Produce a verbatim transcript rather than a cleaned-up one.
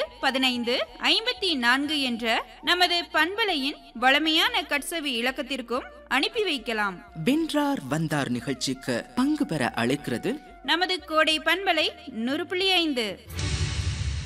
பதினைந்து ஐம்பத்தி நான்கு என்ற நமது பண்பலையின் வளமையான கட்சவி இலக்கத்திற்கும் அனுப்பி வைக்கலாம். வென்றார் வந்தார் நிகழ்ச்சிக்கு பங்கு பெற அழைக்கிறது நமது கோடை பண்பலை நூறு புள்ளி ஐந்து.